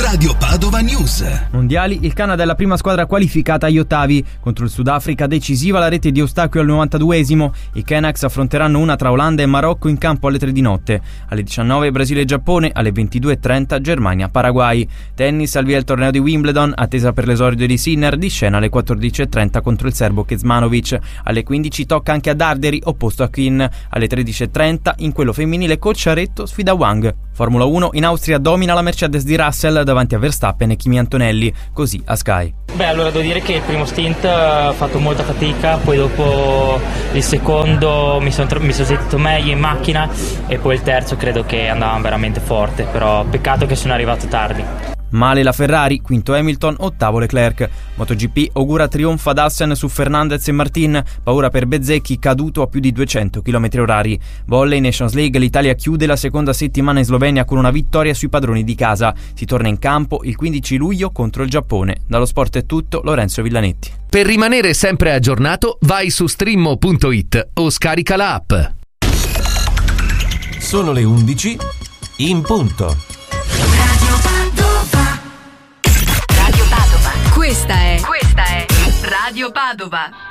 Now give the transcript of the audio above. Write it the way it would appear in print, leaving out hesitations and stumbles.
Radio Padova News. Mondiali, il Canada è la prima squadra qualificata agli ottavi. Contro il Sudafrica decisiva la rete di Eustachio al 92esimo. I Canucks affronteranno una tra Olanda e Marocco in campo alle 3 di notte. Alle 19 Brasile e Giappone, alle 22:30 Germania-Paraguay. Tennis, al via il torneo di Wimbledon, attesa per l'esordio di Sinner, di scena alle 14:30 contro il serbo Kecmanovic. Alle 15 tocca anche a Darderi, opposto a Quinn. Alle 13:30 in quello femminile Cocciaretto sfida Wang. Formula 1, in Austria domina la Mercedes di Russell davanti a Verstappen e Kimi Antonelli, così a Sky. Allora devo dire che il primo stint ho fatto molta fatica, poi dopo il secondo mi sono sentito meglio in macchina e poi il terzo credo che andava veramente forte, però peccato che sono arrivato tardi. Male la Ferrari, quinto Hamilton, ottavo Leclerc. MotoGP augura trionfo ad Assen su Fernandez e Martin, paura per Bezzecchi caduto a più di 200 km/h. Volley Nations League, l'Italia chiude la seconda settimana in Slovenia con una vittoria sui padroni di casa. Si torna in campo il 15 luglio contro il Giappone. Dallo Sport è tutto, Lorenzo Villanetti. Per rimanere sempre aggiornato vai su streammo.it o scarica la app. Sono le 11 in punto. Questa è Radio Padova.